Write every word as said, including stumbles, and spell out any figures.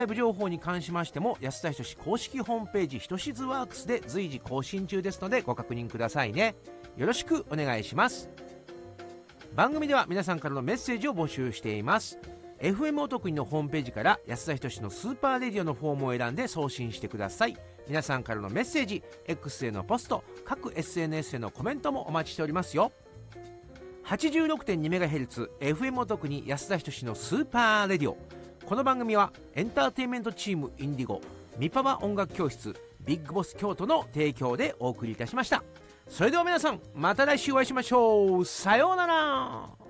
ライブ情報に関しましても安田仁公式ホームページひとしずワークスで随時更新中ですのでご確認くださいね。よろしくお願いします。番組では皆さんからのメッセージを募集しています。 エフエム お得意のホームページから安田仁のスーパーレディオのフォームを選んで送信してください。皆さんからのメッセージ、 X へのポスト、各 エスエヌエス へのコメントもお待ちしておりますよ。 はちじゅうろくてんにメガヘルツ エフエム お得に安田仁のスーパーレディオ。この番組はエンターテインメントチームインディゴ、ミパワ音楽教室、ビッグボス京都の提供でお送りいたしました。それでは皆さん、また来週お会いしましょう。さようなら。